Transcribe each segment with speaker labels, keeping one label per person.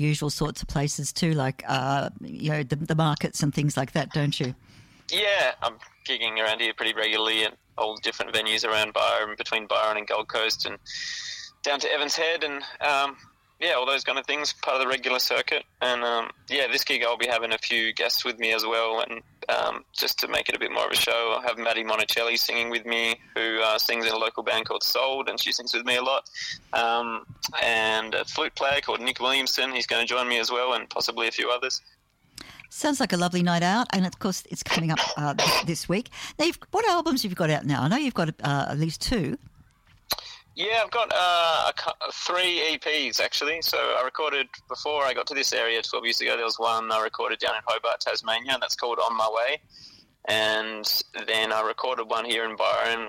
Speaker 1: usual sorts of places too, like the markets and things like that, don't you?
Speaker 2: Yeah, I'm gigging around here pretty regularly at all different venues around Byron, between Byron and Gold Coast, and down to Evans Head, and all those kind of things, part of the regular circuit. And this gig I'll be having a few guests with me as well, and just to make it a bit more of a show, I'll have Maddie Monticelli singing with me, who sings in a local band called Sold, and she sings with me a lot. And a flute player called Nick Williamson, he's going to join me as well, and possibly a few others.
Speaker 1: Sounds like a lovely night out, and of course it's coming up this week. Now, what albums have you got out now? I know you've got at least 2.
Speaker 2: Yeah, I've got 3 EPs actually. So I recorded, before I got to this area 12 years ago, there was one I recorded down in Hobart, Tasmania, and that's called On My Way. And then I recorded one here in Byron.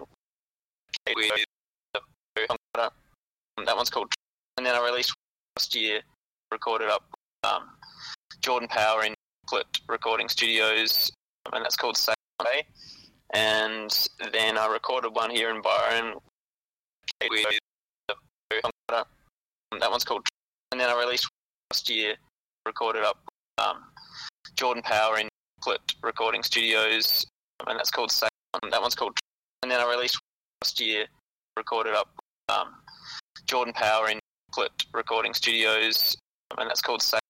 Speaker 2: That one's called. And then I released last year, recorded up Jordan Power in Recording Studios, and that's called Say Way. And then I recorded one here in Byron. That one's called. And then I released last year, recorded up Jordan Power in Recording Studios, and that's called Say. That one's called. And then I released last year, recorded up Jordan Power in Recording Studios, and that's called Say.